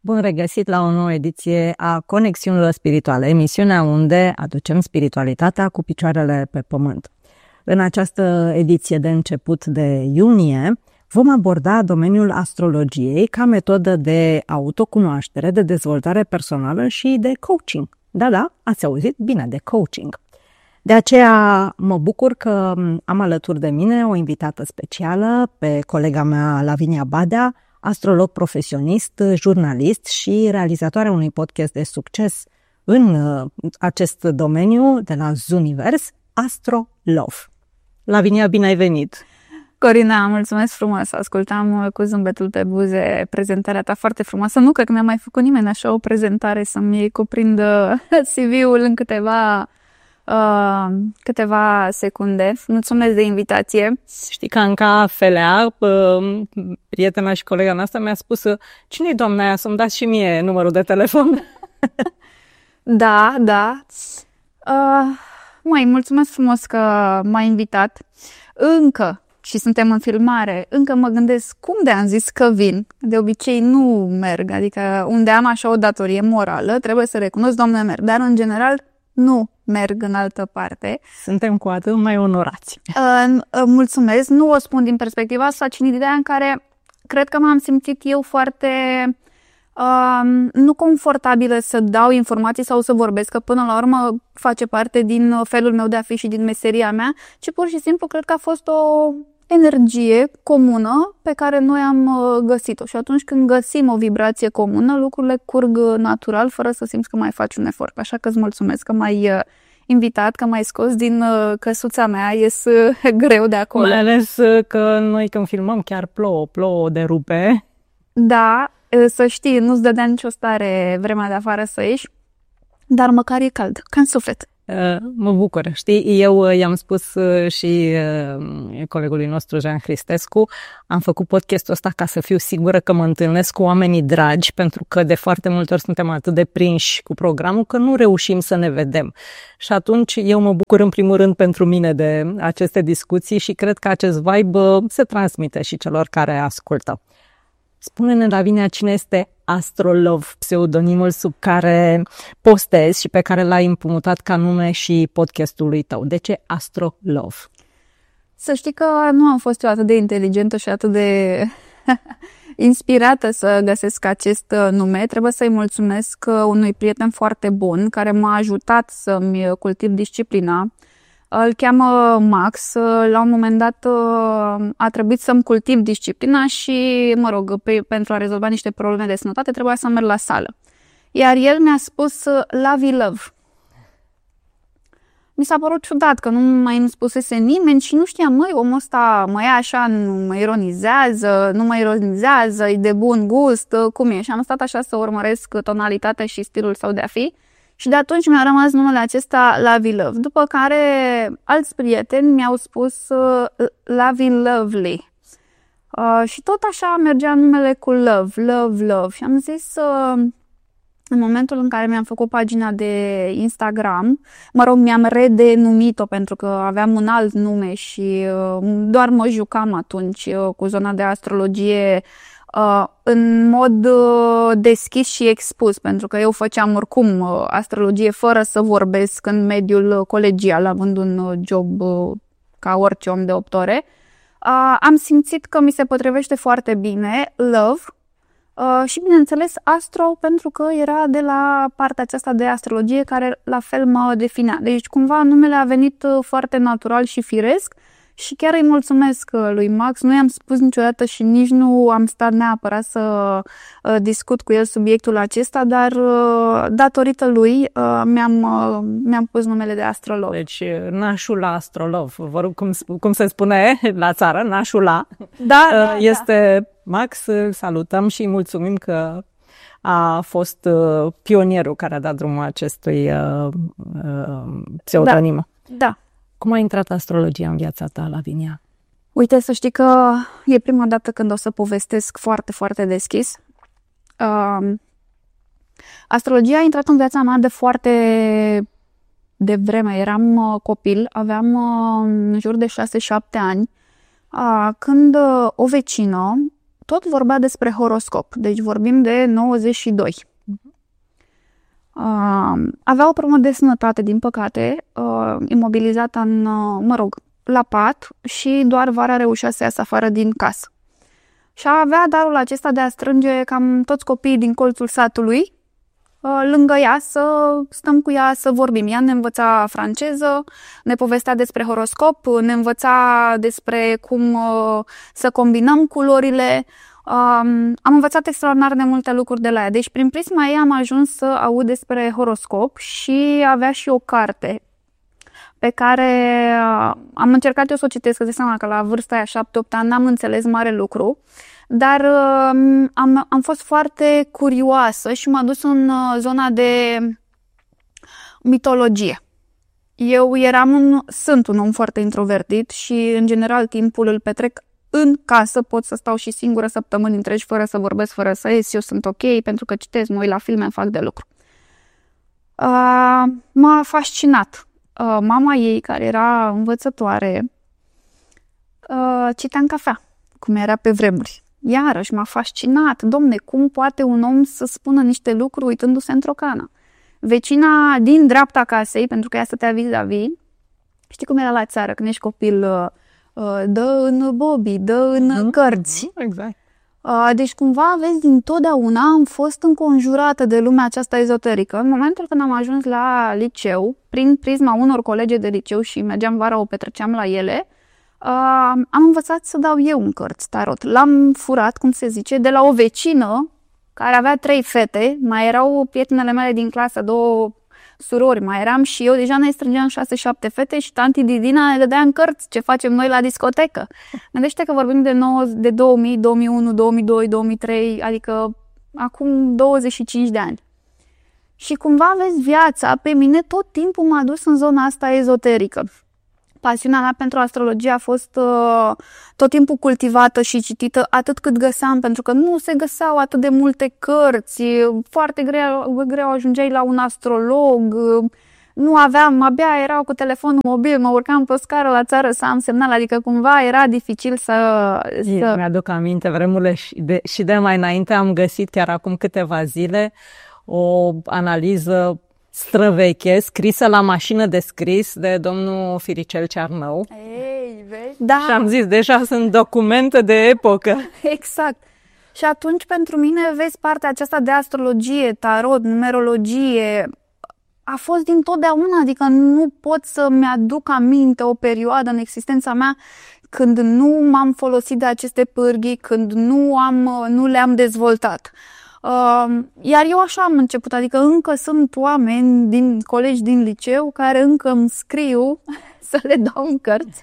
Bun regăsit la o nouă ediție a Conexiunilor Spirituale, emisiunea unde aducem spiritualitatea cu picioarele pe pământ. În această ediție de început de iunie vom aborda domeniul astrologiei ca metodă de autocunoaștere, de dezvoltare personală și de coaching. Da, ați auzit bine, de coaching. De aceea mă bucur că am alături de mine o invitată specială pe colega mea Lavinia Badea, astrolog profesionist, jurnalist și realizatoarea unui podcast de succes în acest domeniu de la Zunivers, Astro Love. Lavinia, bine ai venit! Corina, mulțumesc frumos! Ascultam cu zâmbetul pe buze prezentarea ta foarte frumoasă. Nu cred că mi-a mai făcut nimeni așa o prezentare să-mi cuprindă CV-ul în câteva secunde. Mulțumesc de invitație. Știi că Anca Felea, prietena și colega noastră, mi-a spus: cine-i doamna aia, să-mi dați și mie numărul de telefon? Da. Mulțumesc frumos că m-ai invitat. Și suntem în filmare, încă mă gândesc cum de am zis că vin. De obicei nu merg, adică unde am așa o datorie morală, trebuie să recunosc, Doamne, merg. Dar în general nu merg în altă parte. Suntem cu atât mai onorați. Mulțumesc. Nu o spun din perspectiva asta, ci din ideea în care cred că m-am simțit eu foarte nu confortabilă să dau informații sau să vorbesc, că până la urmă face parte din felul meu de a fi și din meseria mea, ci pur și simplu cred că a fost o energie comună pe care noi am găsit-o. Și atunci când găsim o vibrație comună, lucrurile curg natural, fără să simți că mai faci un efort. Așa că îți mulțumesc că m-ai invitat, că m-ai scos din căsuța mea, ies greu de acolo. Mai ales că noi când filmăm chiar plouă de rupe. Da, să știi, nu-ți dădea nicio stare vremea de afară să ieși, dar măcar e cald, ca în suflet. Mă bucur. Știi, eu i-am spus și colegului nostru Jean Cristescu, am făcut podcastul ăsta ca să fiu sigură că mă întâlnesc cu oamenii dragi, pentru că de foarte multe ori suntem atât de prinși cu programul că nu reușim să ne vedem. Și atunci eu mă bucur în primul rând pentru mine de aceste discuții și cred că acest vibe se transmite și celor care ascultă. Spune-ne, Lavinia, cine este Astro Love, pseudonimul sub care postezi și pe care l-ai împrumutat ca nume și podcastului tău. De ce Astro Love? Să știi că nu am fost eu atât de inteligentă și atât de inspirată să găsesc acest nume. Trebuie să-i mulțumesc unui prieten foarte bun care m-a ajutat să-mi cultiv disciplina. Îl cheamă Max. La un moment dat a trebuit să-mi cultiv disciplina și, pentru a rezolva niște probleme de sănătate, trebuia să merg la sală. Iar el mi-a spus Love. Mi s-a părut ciudat că nu mai îmi spusese nimeni și nu știam, omul ăsta mă ia așa, nu mă ironizează, e de bun gust, cum e? Și am stat așa să urmăresc tonalitatea și stilul său de a fi. Și de atunci mi-a rămas numele acesta Love. După care alți prieteni mi-au spus Lovely. Și tot așa mergea numele cu Love. Și am zis, în momentul în care mi-am făcut pagina de Instagram, mi-am redenumit-o pentru că aveam un alt nume și doar mă jucam atunci cu zona de astrologie în mod deschis și expus, pentru că eu făceam oricum astrologie fără să vorbesc în mediul colegial, având un job ca orice om de 8 ore. Am simțit că mi se potrivește foarte bine Love și, bineînțeles, Astro, pentru că era de la partea aceasta de astrologie care la fel mă definea. Deci, cumva, numele a venit foarte natural și firesc. Și chiar îi mulțumesc lui Max, nu i-am spus niciodată și nici nu am stat neapărat să discut cu el subiectul acesta, dar datorită lui mi-am pus numele de Astro Love. Deci nașul la Astro Love, vă rog, cum se spune la țară, nașul la, este Max, îl salutăm și îi mulțumim că a fost pionierul care a dat drumul acestui pseudonim. Da. Cum a intrat astrologia în viața ta, Lavinia? Uite, să știi că e prima dată când o să povestesc foarte, foarte deschis. Astrologia a intrat în viața mea de foarte devreme. Eram copil, aveam în jur de 6-7 ani, când o vecină tot vorbea despre horoscop, deci vorbim de 92. Avea o problemă de sănătate, din păcate, imobilizată la pat și doar vara reușea să iasă afară din casă. Și avea darul acesta de a strânge cam toți copiii din colțul satului lângă ea, să stăm cu ea, să vorbim. Ea ne învăța franceză, ne povestea despre horoscop, ne învăța despre cum să combinăm culorile. Am învățat extraordinar de multe lucruri de la ea. Deci prin prisma ei am ajuns să aud despre horoscop și avea și o carte pe care am încercat eu să o citesc, că de seama că la vârsta aia, 7-8 ani, n-am înțeles mare lucru, dar am fost foarte curioasă și m-a dus în zona de mitologie. Eu sunt un om foarte introvertit și, în general, timpul îl petrec în casă, pot să stau și singură săptămâni întregi fără să vorbesc, fără să ies, eu sunt ok, pentru că citesc, mă uit la filme, îmi fac de lucru. M-a fascinat. Mama ei, care era învățătoare, citea în cafea, cum era pe vremuri. Iarăși m-a fascinat. Domne, cum poate un om să spună niște lucruri uitându-se într-o cană? Vecina din dreapta casei, pentru că ea stătea vis-a-vis, știi cum era la țară când ești copil, dă în Bobby, dă în cărți. Exact. Deci cumva, vezi, dintotdeauna am fost înconjurată de lumea aceasta ezoterică. În momentul când am ajuns la liceu, prin prisma unor colege de liceu și mergeam vara, o petreceam la ele, am învățat să dau eu în cărți tarot. L-am furat, cum se zice, de la o vecină care avea 3 fete, mai erau prietenele mele din clasă, 2 surori, mai eram și eu, deja ne strângeam 6-7 fete și tanti Didina ne dădea în cărți ce facem noi la discotecă. Gândește că vorbim de 2000, 2001, 2002, 2003, adică acum 25 de ani. Și cumva, vezi, viața pe mine tot timpul m-a dus în zona asta ezoterică. Pasiunea mea pentru astrologie a fost tot timpul cultivată și citită atât cât găseam, pentru că nu se găseau atât de multe cărți, foarte greu ajungeai la un astrolog, nu aveam, abia erau cu telefonul mobil, mă urcam pe o scară la țară să am semnal, adică cumva era dificil să... Mi-aduc aminte vremurile și de mai înainte am găsit chiar acum câteva zile o analiză străveche, scrisă la mașină de scris de domnul Firicel Cearnău. Ei, vezi? Da. Și am zis, deja sunt documente de epocă. Exact. Și atunci, pentru mine, vezi, partea aceasta de astrologie, tarot, numerologie, a fost dintotdeauna, adică nu pot să-mi aduc aminte o perioadă în existența mea când nu m-am folosit de aceste pârghii, când nu le-am dezvoltat. Iar eu așa am început, adică încă sunt oameni, colegi din liceu, care încă îmi scriu să le dau în cărți.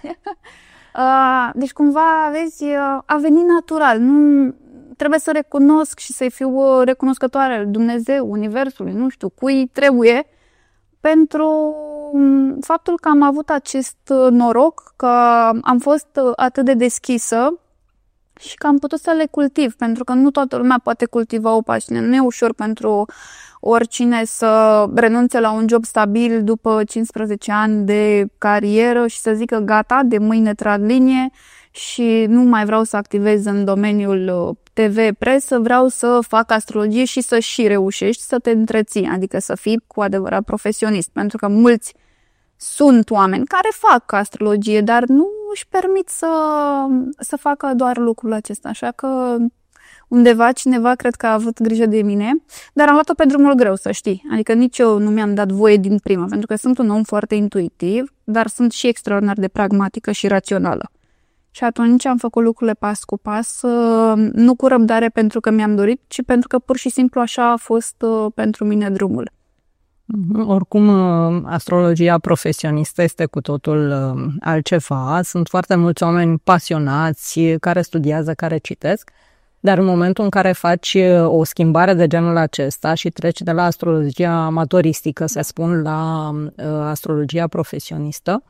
Deci cumva, vezi, a venit natural. Nu trebuie să recunosc și să-i fiu recunoscătoare lui Dumnezeu, Universului, nu știu, cui trebuie, pentru faptul că am avut acest noroc, că am fost atât de deschisă și că am putut să le cultiv, pentru că nu toată lumea poate cultiva o pasiune. Nu e ușor pentru oricine să renunțe la un job stabil după 15 ani de carieră și să zică gata, de mâine trag linie și nu mai vreau să activez în domeniul TV, presă, vreau să fac astrologie și să și reușești să te întreții, adică să fii cu adevărat profesionist, pentru că mulți sunt oameni care fac astrologie, dar nu își permit să facă doar lucrul acesta, așa că undeva cineva cred că a avut grijă de mine, dar am luat-o pe drumul greu, să știi, adică nici eu nu mi-am dat voie din prima, pentru că sunt un om foarte intuitiv, dar sunt și extraordinar de pragmatică și rațională. Și atunci am făcut lucrurile pas cu pas, nu cu răbdare pentru că mi-am dorit, ci pentru că pur și simplu așa a fost pentru mine drumul. Oricum, astrologia profesionistă este cu totul altceva. Sunt foarte mulți oameni pasionați care studiază, care citesc, dar în momentul în care faci o schimbare de genul acesta și treci de la astrologia amatoristică, să spun, la astrologia profesionistă,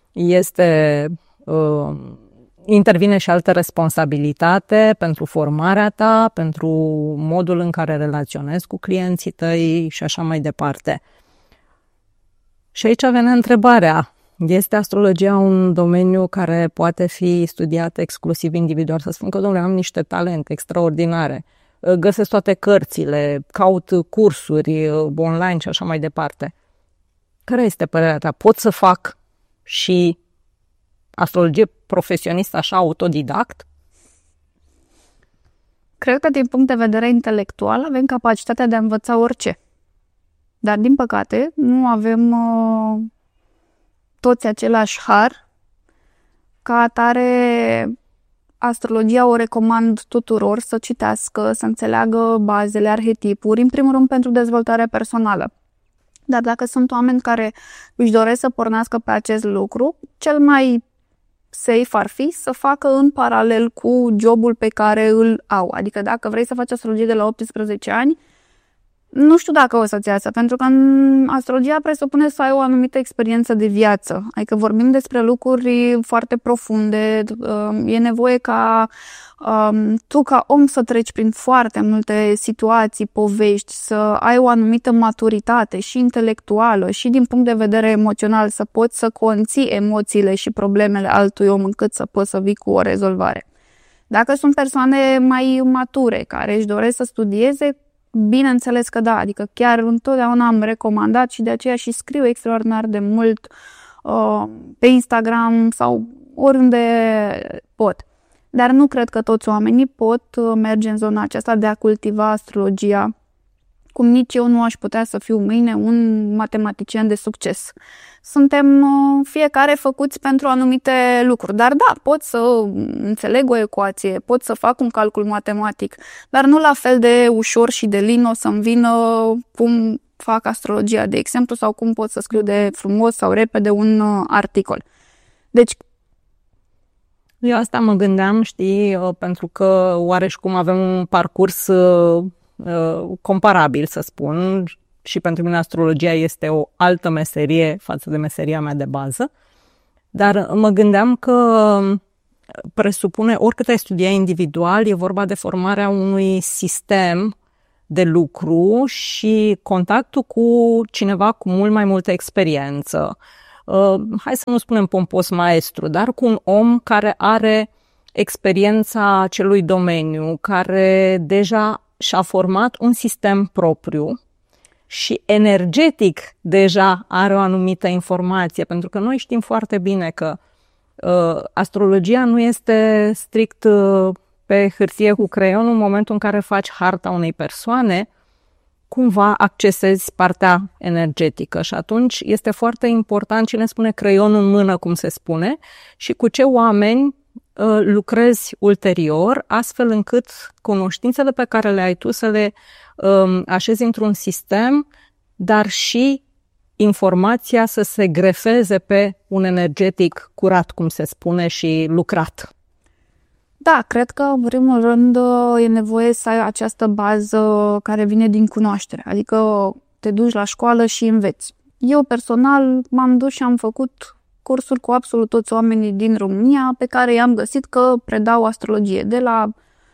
intervine și altă responsabilitate pentru formarea ta, pentru modul în care relaționezi cu clienții tăi și așa mai departe. Și aici vine întrebarea, Este astrologia un domeniu care poate fi studiat exclusiv individual? Să spun că, domnule, am niște talente extraordinare, găsesc toate cărțile, caut cursuri online și așa mai departe. Care este părerea ta? Pot să fac și astrologie profesionistă așa, autodidact? Cred că din punct de vedere intelectual avem capacitatea de a învăța orice. Dar, din păcate, nu avem toți același har. Ca atare, astrologia o recomand tuturor să citească, să înțeleagă bazele, arhetipuri, în primul rând pentru dezvoltarea personală. Dar dacă sunt oameni care își doresc să pornească pe acest lucru, cel mai safe ar fi să facă în paralel cu jobul pe care îl au. Adică dacă vrei să faci astrologie de la 18 ani, nu știu dacă o să-ți iasă, pentru că astrologia presupune să ai o anumită experiență de viață. Adică vorbim despre lucruri foarte profunde, e nevoie ca tu ca om să treci prin foarte multe situații, povești, să ai o anumită maturitate și intelectuală și din punct de vedere emoțional, să poți să conții emoțiile și problemele altui om încât să poți să vii cu o rezolvare. Dacă sunt persoane mai mature care își doresc să studieze, bineînțeles că da, adică chiar întotdeauna am recomandat și de aceea și scriu extraordinar de mult pe Instagram sau oriunde pot. Dar nu cred că toți oamenii pot merge în zona aceasta de a cultiva astrologia, cum nici eu nu aș putea să fiu mâine un matematician de succes. Suntem fiecare făcuți pentru anumite lucruri, dar da, pot să înțeleg o ecuație, pot să fac un calcul matematic, dar nu la fel de ușor și de lin o să-mi vină cum fac astrologia, de exemplu, sau cum pot să scriu de frumos sau repede un articol. Deci, eu asta mă gândeam, știi, pentru că oareșcum avem un parcurs comparabil, să spun, și pentru mine astrologia este o altă meserie față de meseria mea de bază, dar mă gândeam că presupune, oricât ai studia individual, e vorba de formarea unui sistem de lucru și contactul cu cineva cu mult mai multă experiență. Hai să nu spunem pompos maestru, dar cu un om care are experiența acelui domeniu, care deja și-a format un sistem propriu și energetic deja are o anumită informație, pentru că noi știm foarte bine că astrologia nu este strict pe hârtie cu creion. În momentul în care faci harta unei persoane, cumva accesezi partea energetică și atunci este foarte important cine spune creion în mână, cum se spune, și cu ce oameni lucrezi ulterior, astfel încât cunoștințele pe care le ai tu să le așezi într-un sistem, dar și informația să se grefeze pe un energetic curat, cum se spune, și lucrat. Da, cred că în primul rând e nevoie să ai această bază care vine din cunoaștere, adică te duci la școală și înveți. Eu personal m-am dus și am făcut cursuri cu absolut toți oamenii din România pe care i-am găsit că predau astrologie, de la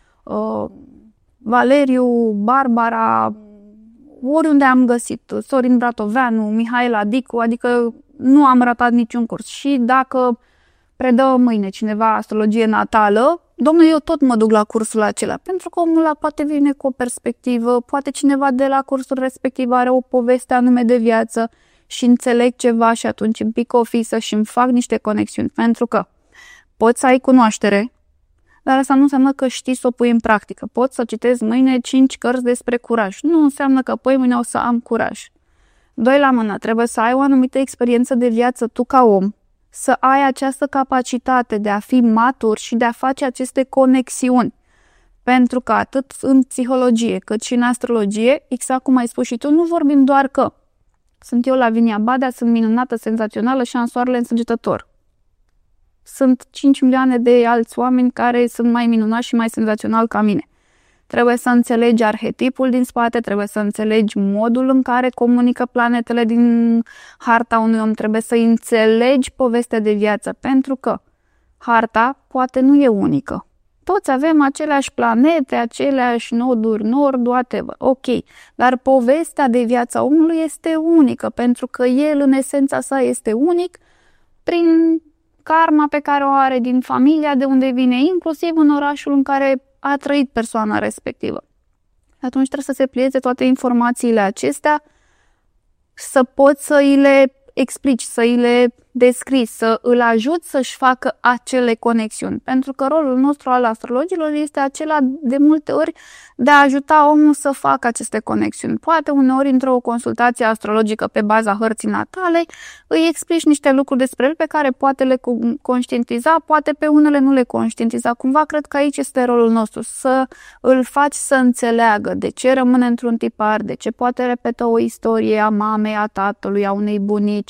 Valeriu, Barbara, oriunde am găsit, Sorin Bratoveanu, Mihaela Dicu, adică nu am ratat niciun curs. Și dacă predă mâine cineva astrologie natală, domnule, eu tot mă duc la cursul acela, pentru că omul ăla poate vine cu o perspectivă, poate cineva de la cursul respectiv are o poveste anume de viață și înțeleg ceva și atunci îmi pic o fisă și îmi fac niște conexiuni, pentru că poți să ai cunoaștere, dar asta nu înseamnă că știi să o pui în practică. Poți să citesc mâine 5 cărți despre curaj. Nu înseamnă că păi mâine o să am curaj. Doi la mână, trebuie să ai o anumită experiență de viață tu ca om, să ai această capacitate de a fi matur și de a face aceste conexiuni. Pentru că atât în psihologie cât și în astrologie, exact cum ai spus și tu, nu vorbim doar că sunt eu Lavinia Badea, sunt minunată, senzațională și am soarele însăgetător. Sunt 5 milioane de alți oameni care sunt mai minunați și mai senzaționali ca mine. Trebuie să înțelegi arhetipul din spate, trebuie să înțelegi modul în care comunică planetele din harta unui om, trebuie să înțelegi povestea de viață, pentru că harta poate nu e unică. Toți avem aceleași planete, aceleași noduri nord, whatever. Ok, dar povestea de viața omului este unică, pentru că el în esența sa este unic prin karma pe care o are din familia de unde vine, inclusiv în orașul în care a trăit persoana respectivă. Atunci trebuie să se plieze toate informațiile acestea, să poți să îi le explici, să îi le descrii, să îl ajuți să-și facă acele conexiuni. Pentru că rolul nostru al astrologilor este acela de multe ori de a ajuta omul să facă aceste conexiuni. Poate uneori într-o consultație astrologică pe baza hărții natale îi explici niște lucruri despre el pe care poate le conștientiza, poate pe unele nu le conștientiza. Cumva cred că aici este rolul nostru, să îl faci să înțeleagă de ce rămâne într-un tipar, de ce poate repetă o istorie a mamei, a tatălui, a unei bunici.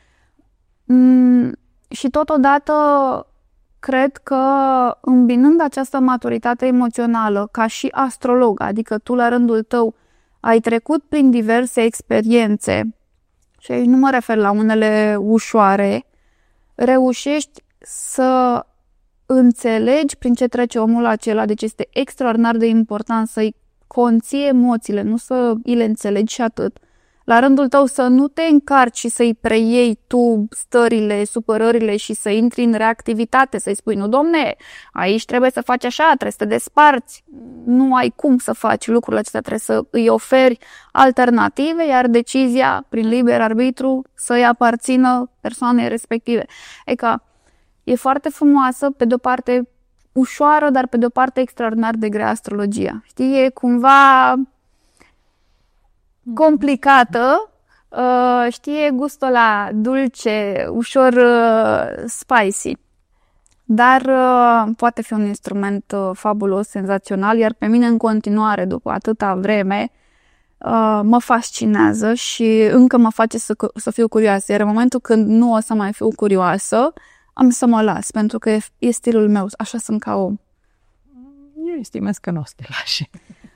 Și totodată cred că îmbinând această maturitate emoțională ca și astrolog, adică tu la rândul tău ai trecut prin diverse experiențe și aici nu mă refer la unele ușoare, reușești să înțelegi prin ce trece omul acela, deci este extraordinar de important să-i conții emoțiile, nu să îi le înțelegi și atât. La rândul tău să nu te încarci și să-i preiei tu stările, supărările și să intri în reactivitate, să-i spui, nu domne, aici trebuie să faci așa, trebuie să te desparți. Nu ai cum să faci lucrurile acestea, trebuie să îi oferi alternative, iar decizia, prin liber arbitru, să-i aparțină persoanei respective. Adică e foarte frumoasă, pe de-o parte ușoară, dar pe de-o parte extraordinar de grea astrologia. Știi, e cumva complicată, știe gustul ăla dulce, ușor spicy, dar poate fi un instrument fabulos, senzațional, iar pe mine în continuare, după atâta vreme, mă fascinează și încă mă face să fiu curioasă, iar în momentul când nu o să mai fiu curioasă, am să mă las, pentru că e stilul meu, așa sunt ca om. Eu estimez că nu o să te lași.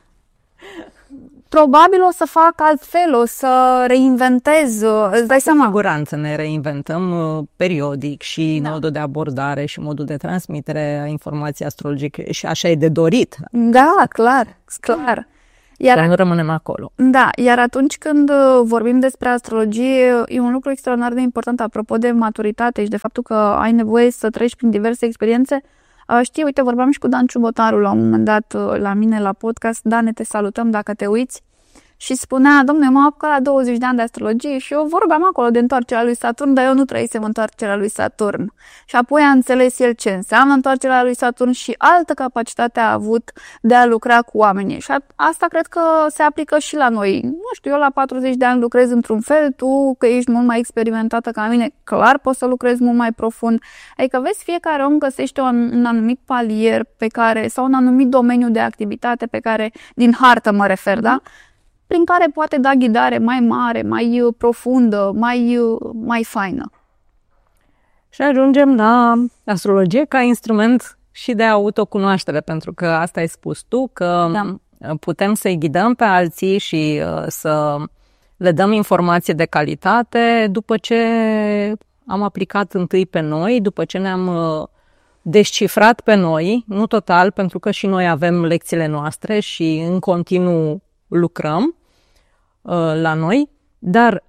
Probabil o să fac altfel, o să reinventez, îți dai seama. Cu siguranță ne reinventăm periodic și modul de abordare și modul de transmitere a informației astrologice și așa e de dorit. Da, clar. Dar nu rămânem acolo. Da, iar atunci când vorbim despre astrologie, e un lucru extraordinar de important apropo de maturitate și de faptul că ai nevoie să treci prin diverse experiențe. Știi, uite, vorbeam și cu Dan Ciubotaru la un moment dat la mine la podcast. Dane, te salutăm dacă te uiți. Și spunea, dom'le, m-am apucat la 20 de ani de astrologie și eu vorbeam acolo de întoarcerea lui Saturn, dar eu nu trăisem întoarcerea lui Saturn. Și apoi a înțeles el ce înseamnă întoarcerea lui Saturn și altă capacitate a avut de a lucra cu oamenii. Și asta cred că se aplică și la noi. Nu știu, eu la 40 de ani lucrez într-un fel, tu că ești mult mai experimentată ca mine, clar poți să lucrezi mult mai profund. Adică vezi, fiecare om găsește un anumit palier pe care, sau un anumit domeniu de activitate pe care, din hartă mă refer, da? Prin care poate da ghidare mai mare, mai profundă, mai faină. Și ajungem la astrologie ca instrument și de autocunoaștere, pentru că asta ai spus tu, că putem să-i ghidăm pe alții și să le dăm informație de calitate după ce am aplicat întâi pe noi, după ce ne-am descifrat pe noi, nu total, pentru că și noi avem lecțiile noastre și în continuu lucrăm la noi, dar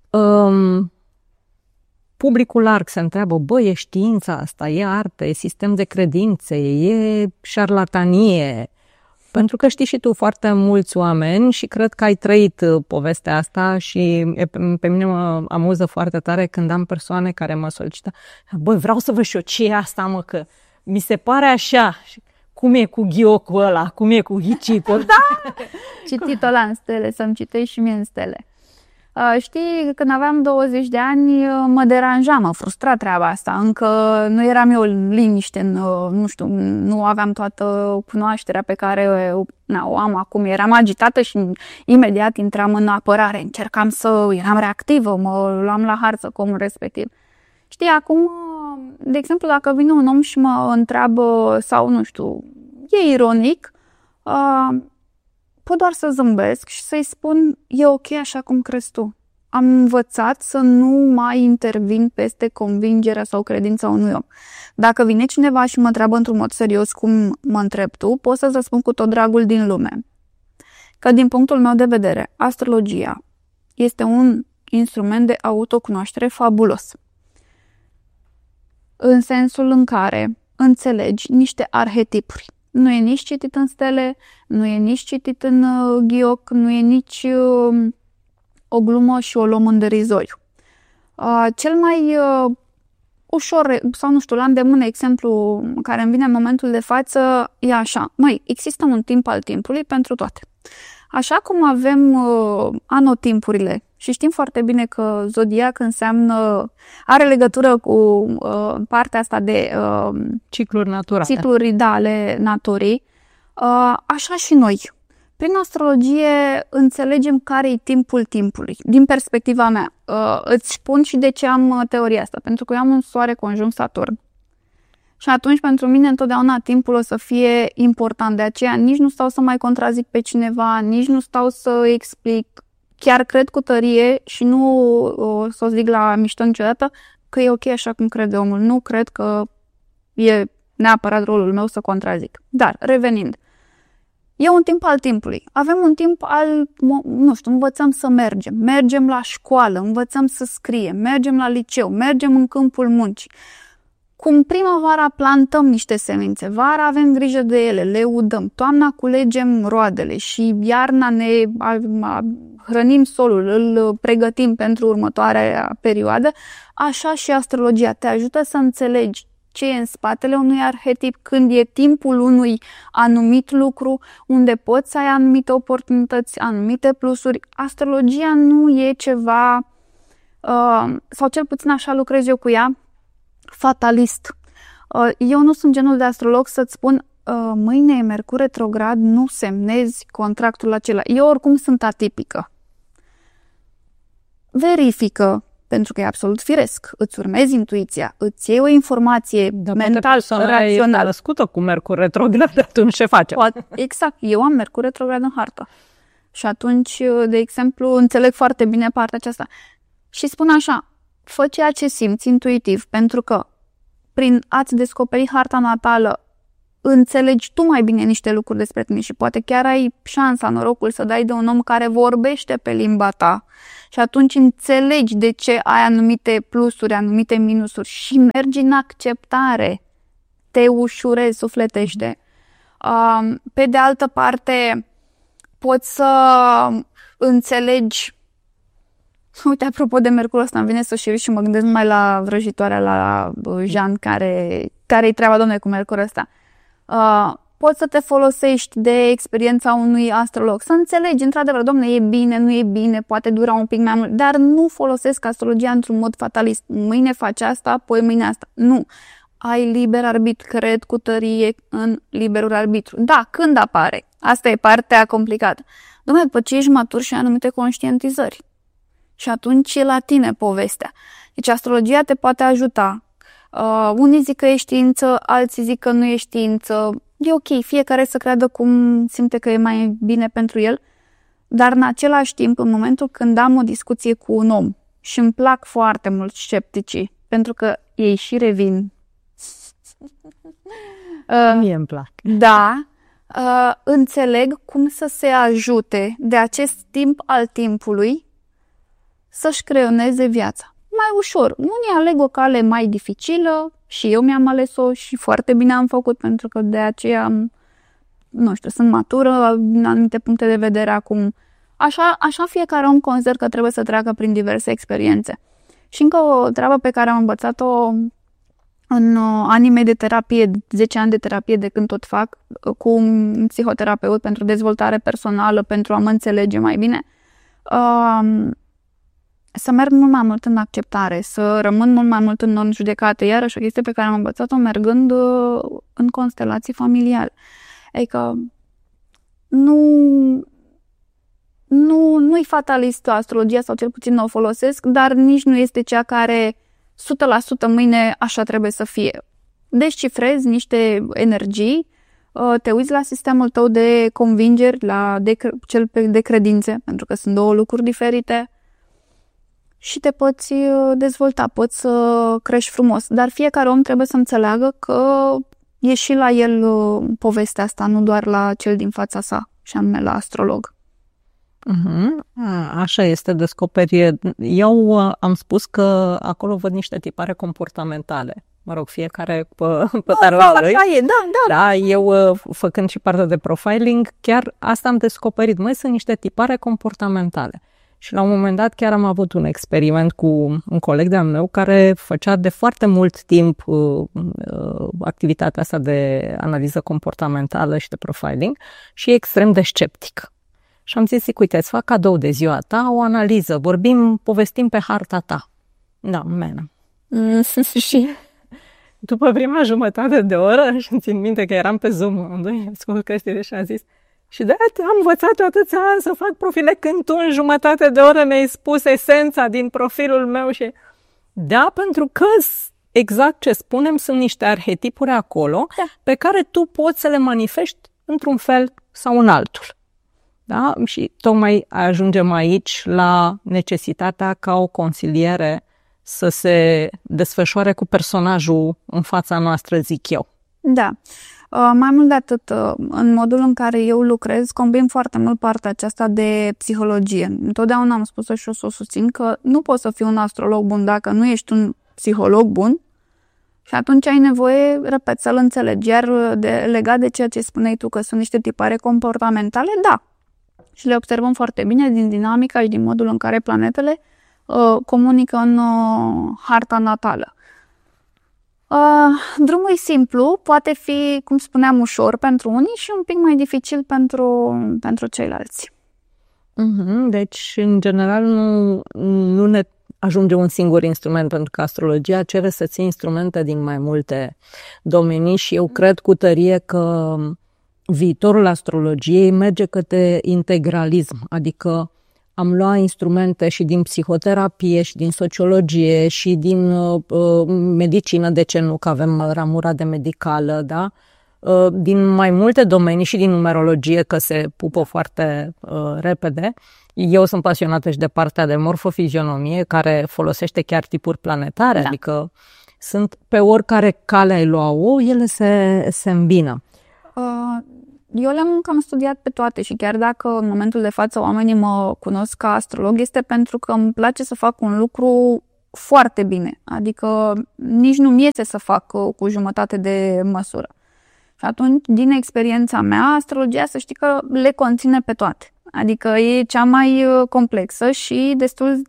publicul larg se întreabă, bă, e știința asta, e artă, e sistem de credințe, e șarlatanie. Pentru că știi și tu foarte mulți oameni și cred că ai trăit povestea asta și pe mine mă amuză foarte tare când am persoane care mă solicită, băi, vreau să văd și eu ce e asta, mă, că mi se pare așa. Cum e cu ghiocul ăla? Cum e cu ghicitul? Da! Citit ăla în stele, să-mi citești și mie în stele. Știi, când aveam 20 de ani, mă deranja, mă frustra treaba asta. Încă nu eram eu în liniște, nu știu, nu aveam toată cunoașterea pe care o am acum. Eram agitată și imediat intram în apărare. Eram reactivă, mă luam la harță cu omul respectiv. Știi, acum, de exemplu, dacă vine un om și mă întreabă sau, nu știu, e ironic, pot doar să zâmbesc și să-i spun, e ok așa cum crezi tu. Am învățat să nu mai intervin peste convingerea sau credința unui om. Dacă vine cineva și mă întreabă într-un mod serios cum mă întrebi tu, pot să-ți răspund cu tot dragul din lume. Că din punctul meu de vedere, astrologia este un instrument de autocunoaștere fabulos. în sensul în care înțelegi niște arhetipuri. Nu e nici citit în stele, nu e nici citit în ghioc, nu e nici o glumă și o luăm în derizoriu. Cel mai ușor, sau nu știu, la îndemână exemplu care îmi vine în momentul de față e așa. Măi, există un timp al timpului pentru toate. Așa cum avem anotimpurile și știm foarte bine că zodiac are legătură cu partea asta de cicluri naturale. Cicluri, da, ale naturii, așa și noi. Prin astrologie înțelegem care e timpul timpului. Din perspectiva mea, îți spun și de ce am teoria asta. Pentru că eu am un soare conjunct Saturn. Și atunci, pentru mine, întotdeauna timpul o să fie important. De aceea nici nu stau să mai contrazic pe cineva, nici nu stau să explic. Chiar cred cu tărie și nu o să o zic la mișto niciodată că e ok așa cum crede omul. Nu cred că e neapărat rolul meu să contrazic. Dar, revenind, e un timp al timpului. Avem un timp nu știu, învățăm să mergem. Mergem la școală, învățăm să scriem, mergem la liceu, mergem în câmpul muncii. Cum primăvara plantăm niște semințe, vara avem grijă de ele, le udăm, toamna culegem roadele și iarna ne hrănim solul, îl pregătim pentru următoarea perioadă, așa și astrologia te ajută să înțelegi ce e în spatele unui arhetip, când e timpul unui anumit lucru, unde poți să ai anumite oportunități, anumite plusuri. Astrologia nu e ceva, sau cel puțin așa lucrez eu cu ea, fatalist. Eu nu sunt genul de astrolog să-ți spun mâine e Mercur retrograd, nu semnezi contractul acela. Eu oricum sunt atipică. Verifică, pentru că e absolut firesc. Îți urmezi intuiția, îți iei o informație mental, rațională. E născută cu Mercur retrograd, atunci ce face? Exact, eu am Mercur retrograd în hartă. Și atunci, de exemplu, înțeleg foarte bine partea aceasta. Și spun așa, fă ceea ce simți intuitiv, pentru că prin a-ți descoperi harta natală înțelegi tu mai bine niște lucruri despre tine și poate chiar ai șansa, norocul să dai de un om care vorbește pe limba ta și atunci înțelegi de ce ai anumite plusuri, anumite minusuri și mergi în acceptare, te ușurezi, sufletește. Pe de altă parte, poți să înțelegi. Uite, apropo de Mercurul ăsta, îmi vine să și mă gândesc numai la vrăjitoarea, la Jean, care-i treaba, domne, cu Mercurul ăsta. Poți să te folosești de experiența unui astrolog, să înțelegi, într-adevăr, domne, e bine, nu e bine, poate dura un pic mai mult, dar nu folosesc astrologia într-un mod fatalist. Mâine faci asta, apoi mâine asta. Nu. Ai liber arbitru, cred cu tărie în liberul arbitru. Da, când apare? Asta e partea complicată. Dom'le, după ce ești matur și ai anumite conștientizări. Și atunci e la tine povestea. Deci astrologia te poate ajuta. Unii zic că e știință, alții zic că nu e știință. E ok, fiecare să creadă cum simte că e mai bine pentru el. Dar în același timp, în momentul când am o discuție cu un om și îmi plac foarte mult scepticii, pentru că ei și revin. Mie îmi plac. Da, înțeleg cum să se ajute de acest timp al timpului să-și creioneze viața. Mai ușor. Unii aleg o cale mai dificilă și eu mi-am ales-o și foarte bine am făcut, pentru că de aceea, nu știu, sunt matură din anumite puncte de vedere acum. Așa fiecare om consider că trebuie să treacă prin diverse experiențe. Și încă o treabă pe care am învățat-o în anii mei de terapie, 10 ani de terapie de când tot fac, cu un psihoterapeut pentru dezvoltare personală, pentru a mă înțelege mai bine, să merg mult mai mult în acceptare, să rămân mult mai mult în non-judecată. Iarăși o chestie pe care am învățat-o mergând în constelații familiale. Adică nu-i fatalistă astrologia, sau cel puțin nu o folosesc, dar nici nu este cea care 100% mâine așa trebuie să fie. Descifrezi niște energii, te uiți la sistemul tău de convingeri, cel de credințe, pentru că sunt două lucruri diferite, și te poți dezvolta, poți să crești frumos. Dar fiecare om trebuie să înțeleagă că e și la el povestea asta, nu doar la cel din fața sa, și anume la astrolog. Așa este, descoperire. Eu am spus că acolo văd niște tipare comportamentale. fiecare pe tarlaul lui. Așa e, da. Da, eu făcând și partea de profiling, chiar asta am descoperit. Sunt niște tipare comportamentale. Și la un moment dat chiar am avut un experiment cu un coleg de-al meu care făcea de foarte mult timp activitatea asta de analiză comportamentală și de profiling și e extrem de sceptic. Și am zis, uite, îți fac cadou de ziua ta, o analiză, povestim pe harta ta. Da, menă. Și după prima jumătate de oră, și îmi țin minte că eram pe Zoom amândoi, ascult chestiile și am zis, și de-aia am învățat eu atâția ani să fac profile când tu în jumătate de oră mi-ai spus esența din profilul meu și... Da, pentru că exact ce spunem sunt niște arhetipuri acolo pe care tu poți să le manifesti într-un fel sau în altul. Da? Și tocmai ajungem aici la necesitatea ca o consiliere să se desfășoare cu personajul în fața noastră, zic eu. Da. Mai mult de atât, în modul în care eu lucrez, combin foarte mult partea aceasta de psihologie. Întotdeauna am spus-o și o să o susțin că nu poți să fii un astrolog bun dacă nu ești un psiholog bun și atunci ai nevoie, repet, să-l înțelegi. Iar legat de ceea ce spuneai tu, că sunt niște tipare comportamentale, da. Și le observăm foarte bine din dinamica și din modul în care planetele comunică în harta natală. Drumul e simplu, poate fi, cum spuneam, ușor pentru unii și un pic mai dificil pentru ceilalți. Deci, în general, nu ne ajunge un singur instrument, pentru că astrologia cere să ții instrumente din mai multe domenii și eu cred cu tărie că viitorul astrologiei merge către integralism, adică am luat instrumente și din psihoterapie, și din sociologie, și din medicină, de ce nu, că avem ramura de medicală, da? Din mai multe domenii și din numerologie, că se pupă foarte repede. Eu sunt pasionată și de partea de morfofizionomie, care folosește chiar tipuri planetare, adică sunt pe oricare cale ai lua-o, ele se îmbină. Eu le-am cam studiat pe toate și chiar dacă în momentul de față oamenii mă cunosc ca astrolog, este pentru că îmi place să fac un lucru foarte bine. Adică nici nu-mi iese să fac cu jumătate de măsură. Și atunci, din experiența mea, astrologia, să știi că le conține pe toate. Adică e cea mai complexă și destul,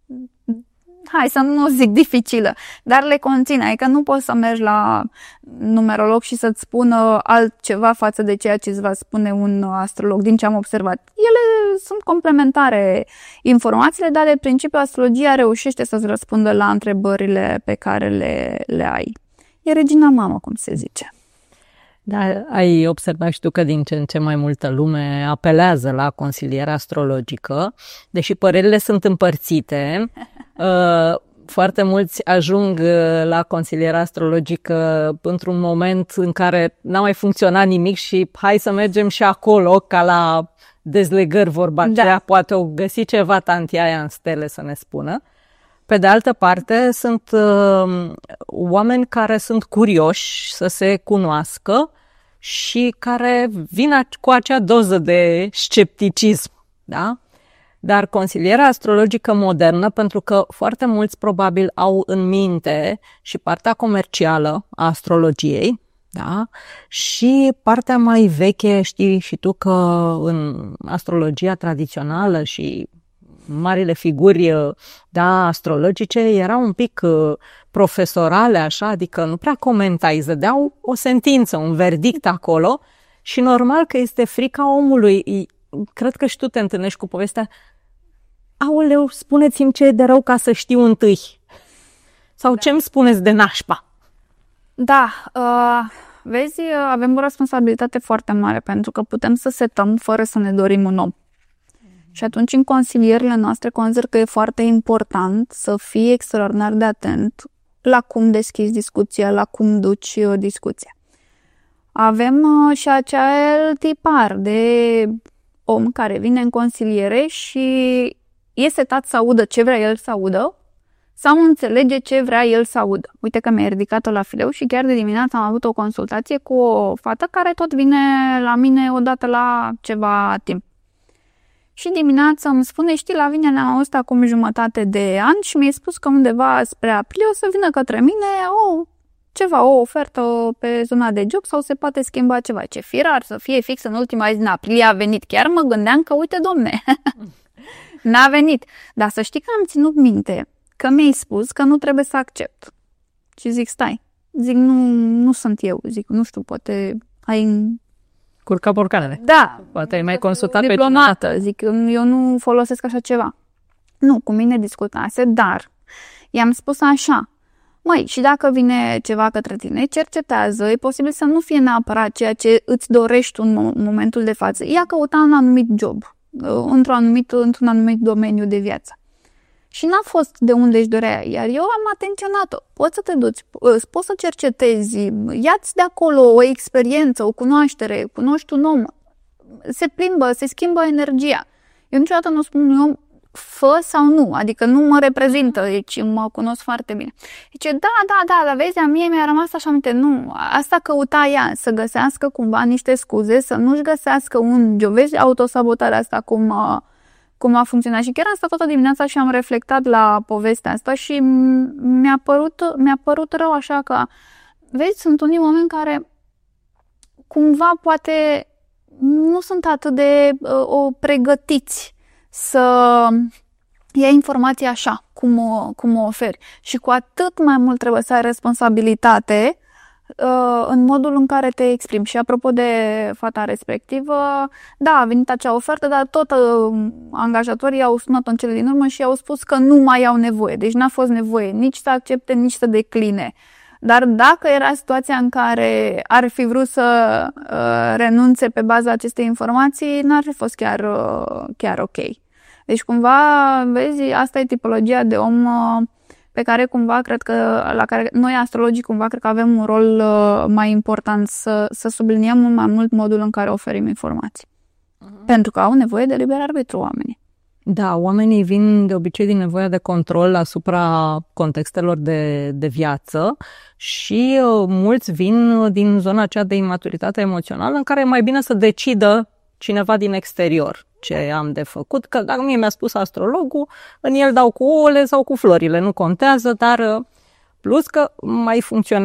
hai să nu zic dificilă, dar le conține. Adică nu poți să mergi la numerolog și să-ți spună altceva față de ceea ce îți va spune un astrolog, din ce am observat. Ele sunt complementare informațiile, dar de principiu astrologia reușește să-ți răspundă la întrebările pe care le ai. E regina mamă, cum se zice. Da, ai observat și tu că din ce în ce mai multă lume apelează la consiliere astrologică, deși părerile sunt împărțite. Foarte mulți ajung la consilierea astrologică într-un moment în care n-a mai funcționat nimic și hai să mergem și acolo, ca la dezlegări vorba aceea, poate o găsi ceva tantia aia în stele să ne spună. Pe de altă parte, sunt oameni care sunt curioși să se cunoască și care vin cu acea doză de scepticism, da? Dar consilierea astrologică modernă, pentru că foarte mulți probabil au în minte și partea comercială a astrologiei, da? Și partea mai veche, știi și tu că în astrologia tradițională și marile figuri, da, astrologice erau un pic profesorale, așa, adică nu prea comentai, dădeau o sentință, un verdict acolo și normal că este frica omului. Cred că și tu te întâlnești cu povestea, aoleu, spuneți-mi ce e de rău ca să știu întâi. Sau ce îmi spuneți de nașpa? Da, vezi, avem o responsabilitate foarte mare pentru că putem să setăm fără să ne dorim un om. Și atunci, în consilierile noastre, consider că e foarte important să fii extraordinar de atent la cum deschizi discuția, la cum duci discuția. Avem și acel tipar de om care vine în consiliere și e setat să audă ce vrea el să audă sau înțelege ce vrea el să audă. Uite că mi-a ridicat-o la fileu și chiar de dimineață am avut o consultație cu o fată care tot vine la mine odată la ceva timp. Și dimineața îmi spune, știi, Lavinia, ne-am auzit acum jumătate de an și mi-ai spus că undeva spre aprilie o să vină către mine o ceva, o ofertă pe zona de job sau se poate schimba ceva. Ce firar să fie fix în ultima zi din aprilie a venit. Chiar mă gândeam că, uite, domne, n-a venit. Dar să știi că am ținut minte că mi-ai spus că nu trebuie să accept. Și zic, stai. Zic, nu sunt eu. Zic, nu știu, poate ai... Curca borcanele. Da. Poate ai mai consultat pe diplomată. Zic, eu nu folosesc așa ceva. Nu, cu mine discutase, dar i-am spus așa. Măi, și dacă vine ceva către tine, cercetează, e posibil să nu fie neapărat ceea ce îți dorești în momentul de față. Ia căuta un anumit job, într-un anumit domeniu de viață. Și n-a fost de unde își dorea, iar eu am atenționat-o. Poți să te duci, poți să cercetezi, ia-ți de acolo o experiență, o cunoaștere, cunoști un om, se plimbă, se schimbă energia. Eu niciodată nu spun unui om, fă sau nu, adică nu mă reprezintă, deci mă cunosc foarte bine. Zice, da, dar vezi, a mie mi-a rămas așa aminte, nu, asta căuta ea, să găsească cumva niște scuze, să nu-și găsească un job, vezi autosabotarea asta cum a funcționat. Și chiar am stat toată dimineața și am reflectat la povestea asta și mi-a părut rău așa că, vezi, sunt unii oameni care cumva poate nu sunt atât de pregătiți să ia informația așa, cum o oferi. Și cu atât mai mult trebuie să ai responsabilitate în modul în care te exprimi. Și apropo de fata respectivă, da, a venit acea ofertă, dar tot angajatorii au sunat-o în cele din urmă și au spus că nu mai au nevoie. Deci n-a fost nevoie nici să accepte, nici să decline. Dar dacă era situația în care ar fi vrut să renunțe pe baza acestei informații, n-ar fi fost chiar ok. Deci cumva, vezi, asta e tipologia de om pe care cumva cred că, la care noi astrologii cumva cred că avem un rol mai important să subliniem mai mult modul în care oferim informații. Pentru că au nevoie de liber arbitru oamenii. Da, oamenii vin de obicei din nevoia de control asupra contextelor de viață și mulți vin din zona aceea de imaturitate emoțională în care e mai bine să decidă cineva din exterior ce am de făcut, că dacă mie mi-a spus astrologul, în el dau cu ouăle sau cu florile, nu contează, dar plus că mai funcționează